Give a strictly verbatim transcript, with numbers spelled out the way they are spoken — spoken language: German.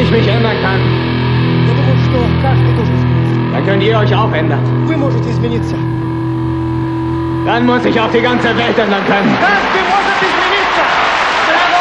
ich mich ändern kann, dann könnt ihr euch auch ändern. Dann muss sich auch die ganze Welt ändern können.